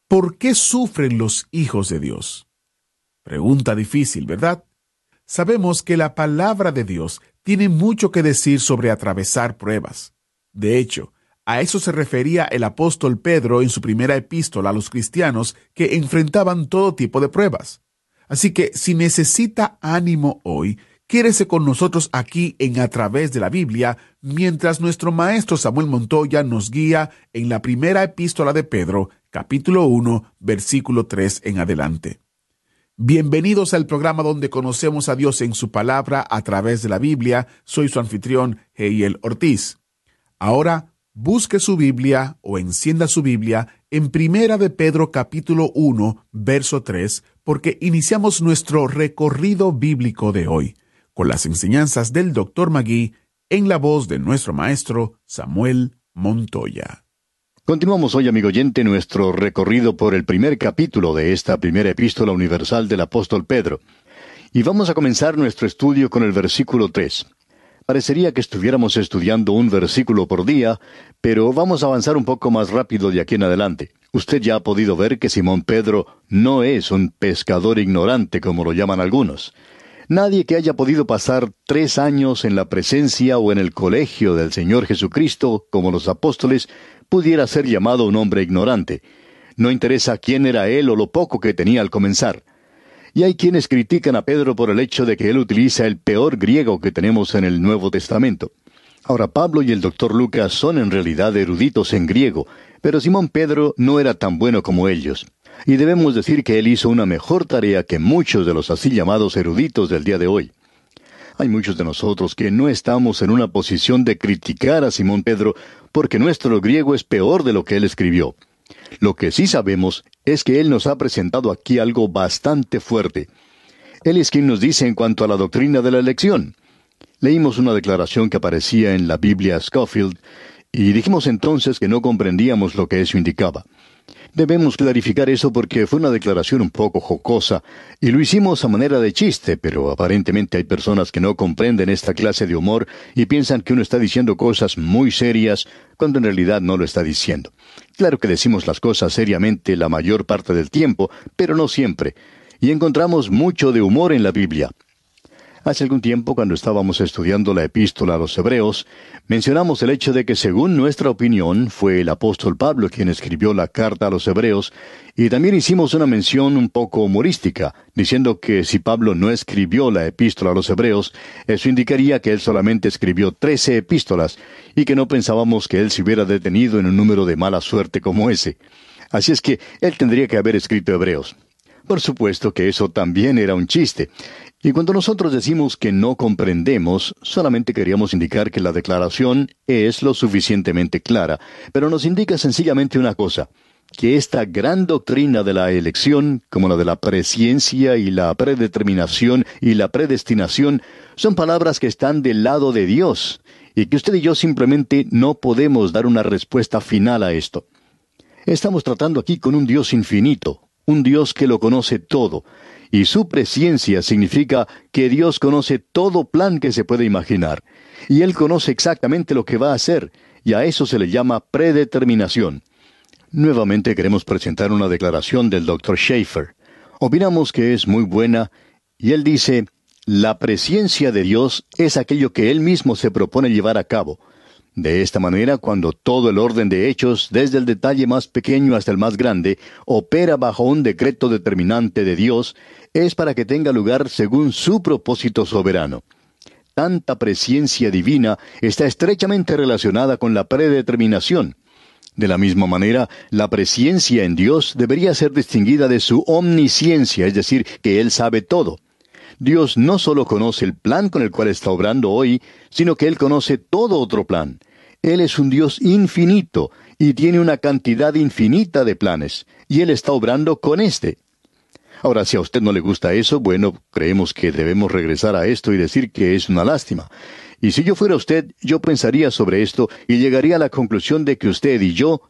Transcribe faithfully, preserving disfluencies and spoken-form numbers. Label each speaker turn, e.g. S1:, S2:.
S1: ¿Por qué sufren los hijos de Dios? Pregunta difícil, ¿verdad? Sabemos que la palabra de Dios tiene mucho que decir sobre atravesar pruebas. De hecho, a eso se refería el apóstol Pedro en su primera epístola a los cristianos que enfrentaban todo tipo de pruebas. Así que, si necesita ánimo hoy, quédese con nosotros aquí en A Través de la Biblia, mientras nuestro maestro Samuel Montoya nos guía en la primera epístola de Pedro, capítulo uno, versículo tres en adelante. Bienvenidos al programa donde conocemos a Dios en su palabra a través de la Biblia. Soy su anfitrión, Heiel Ortiz. Ahora, busque su Biblia o encienda su Biblia en Primera de Pedro capítulo uno, verso tres, porque iniciamos nuestro recorrido bíblico de hoy, con las enseñanzas del doctor Magui en la voz de nuestro maestro Samuel Montoya.
S2: Continuamos hoy, amigo oyente, nuestro recorrido por el primer capítulo de esta primera epístola universal del apóstol Pedro. Y vamos a comenzar nuestro estudio con el versículo tres. Parecería que estuviéramos estudiando un versículo por día, pero vamos a avanzar un poco más rápido de aquí en adelante. Usted ya ha podido ver que Simón Pedro no es un pescador ignorante, como lo llaman algunos. Nadie que haya podido pasar tres años en la presencia o en el colegio del Señor Jesucristo, como los apóstoles, pudiera ser llamado un hombre ignorante. No interesa quién era él o lo poco que tenía al comenzar. Y hay quienes critican a Pedro por el hecho de que él utiliza el peor griego que tenemos en el Nuevo Testamento. Ahora, Pablo y el doctor Lucas son en realidad eruditos en griego, pero Simón Pedro no era tan bueno como ellos. Y debemos decir que él hizo una mejor tarea que muchos de los así llamados eruditos del día de hoy. Hay muchos de nosotros que no estamos en una posición de criticar a Simón Pedro porque nuestro griego es peor de lo que él escribió. Lo que sí sabemos es que él nos ha presentado aquí algo bastante fuerte. Él es quien nos dice en cuanto a la doctrina de la elección. Leímos una declaración que aparecía en la Biblia Scofield y dijimos entonces que no comprendíamos lo que eso indicaba. Debemos clarificar eso porque fue una declaración un poco jocosa, y lo hicimos a manera de chiste, pero aparentemente hay personas que no comprenden esta clase de humor y piensan que uno está diciendo cosas muy serias, cuando en realidad no lo está diciendo. Claro que decimos las cosas seriamente la mayor parte del tiempo, pero no siempre, y encontramos mucho de humor en la Biblia. Hace algún tiempo, cuando estábamos estudiando la epístola a los Hebreos, mencionamos el hecho de que según nuestra opinión fue el apóstol Pablo quien escribió la carta a los Hebreos, y también hicimos una mención un poco humorística, diciendo que si Pablo no escribió la epístola a los Hebreos, eso indicaría que él solamente escribió trece epístolas, y que no pensábamos que él se hubiera detenido en un número de mala suerte como ese. Así es que él tendría que haber escrito Hebreos. Por supuesto que eso también era un chiste. Y cuando nosotros decimos que no comprendemos, solamente queríamos indicar que la declaración es lo suficientemente clara, pero nos indica sencillamente una cosa, que esta gran doctrina de la elección, como la de la presciencia y la predeterminación y la predestinación, son palabras que están del lado de Dios, y que usted y yo simplemente no podemos dar una respuesta final a esto. Estamos tratando aquí con un Dios infinito, un Dios que lo conoce todo, y su presciencia significa que Dios conoce todo plan que se puede imaginar, y Él conoce exactamente lo que va a hacer, y a eso se le llama predeterminación. Nuevamente queremos presentar una declaración del doctor Schaeffer. Opinamos que es muy buena, y él dice, la presciencia de Dios es aquello que Él mismo se propone llevar a cabo. De esta manera, cuando todo el orden de hechos, desde el detalle más pequeño hasta el más grande, opera bajo un decreto determinante de Dios, es para que tenga lugar según su propósito soberano. Tanta presciencia divina está estrechamente relacionada con la predeterminación. De la misma manera, la presciencia en Dios debería ser distinguida de su omnisciencia, es decir, que Él sabe todo. Dios no solo conoce el plan con el cual está obrando hoy, sino que Él conoce todo otro plan. Él es un Dios infinito y tiene una cantidad infinita de planes, y Él está obrando con este. Ahora, si a usted no le gusta eso, bueno, creemos que debemos regresar a esto y decir que es una lástima. Y si yo fuera usted, yo pensaría sobre esto y llegaría a la conclusión de que usted y yo